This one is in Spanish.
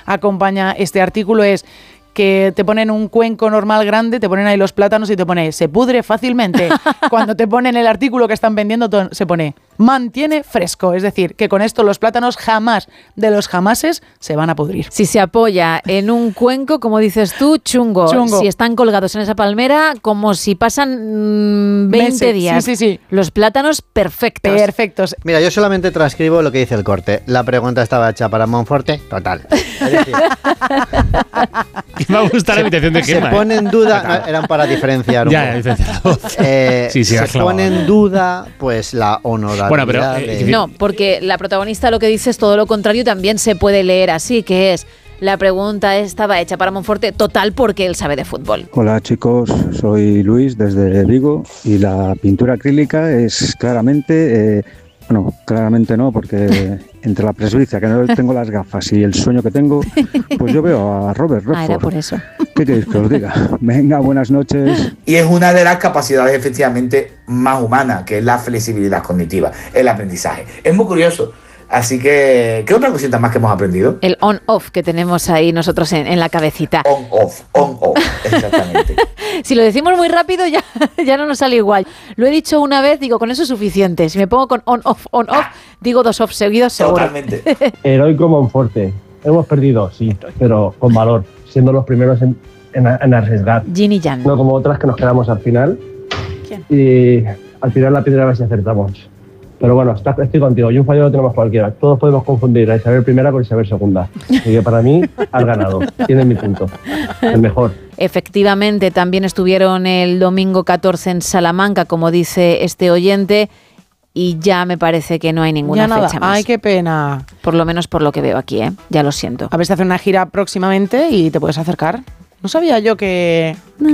acompaña este artículo es que te ponen un cuenco normal grande, te ponen ahí los plátanos y te pone se pudre fácilmente. Cuando te ponen el artículo que están vendiendo se pone mantiene fresco, es decir, que con esto los plátanos jamás de los jamases se van a pudrir. Si se apoya en un cuenco, como dices tú, chungo. Si están colgados en esa palmera, como si pasan 20 días. Sí. Los plátanos perfectos. Perfectos. Mira, yo solamente transcribo lo que dice el corte. La pregunta estaba hecha para Monforte, total. Es decir, me va a gustar la imitación de Gemma. Se pone en duda, eran para diferenciar un poco. Diferenciar la voz. Se pone en duda, pues la honorabilidad. Bueno, pero no, porque la protagonista lo que dice es todo lo contrario, también se puede leer así, que es la pregunta estaba hecha para Monforte, total, porque él sabe de fútbol. Hola chicos, soy Luis desde Vigo y la pintura acrílica es claramente... Bueno, claramente no, porque entre la presbicia, que no tengo las gafas, y el sueño que tengo, pues yo veo a Robert Redford. Era por eso. ¿Qué queréis que os diga? Venga, buenas noches. Y es una de las capacidades efectivamente más humanas, que es la flexibilidad cognitiva, el aprendizaje. Es muy curioso. Así que, ¿qué otra cosita más que hemos aprendido? El on-off que tenemos ahí nosotros en la cabecita. On-off, exactamente. Si lo decimos muy rápido ya no nos sale igual. Lo he dicho una vez, digo, con eso es suficiente. Si me pongo con on-off, digo 2 off seguidos, seguro. Totalmente. Heroico Monforte. Hemos perdido, sí, pero con valor, siendo los primeros en arriesgar. Yin y Yang. No como otras que nos quedamos al final. ¿Quién? Y al final la piedra a ver si acertamos. Pero bueno, estoy contigo. Y un fallo lo tenemos cualquiera. Todos podemos confundir a Isabel I con Isabel II. Así que para mí, has ganado. Tienes mi punto. El mejor. Efectivamente, también estuvieron el domingo 14 en Salamanca, como dice este oyente, y ya me parece que no hay ninguna fecha más. Ay, qué pena. Por lo menos por lo que veo aquí, ya lo siento. A ver si hacen una gira próximamente y te puedes acercar. No sabía yo que